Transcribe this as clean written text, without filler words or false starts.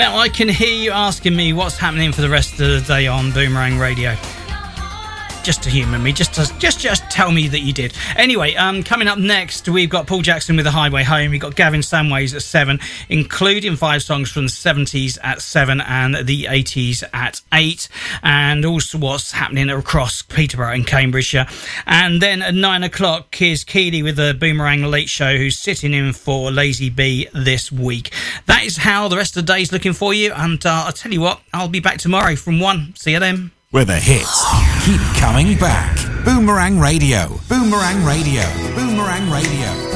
Now, I can hear you asking me what's happening for the rest of the day on Boomerang Radio. Just to humour me, just tell me that you did. Anyway, coming up next, we've got Paul Jackson with The Highway Home. We've got Gavin Samways at 7, including 5 songs from the 70s at 7 and the 80s at 8, and also what's happening across Peterborough and Cambridgeshire. And then at 9 o'clock is Keely with the Boomerang Late Show, who's sitting in for Lazy B this week. That is how the rest of the day's looking for you, and I'll tell you what, I'll be back tomorrow from 1. See you then. Where the hits keep coming back. Boomerang Radio. Boomerang Radio. Boomerang Radio.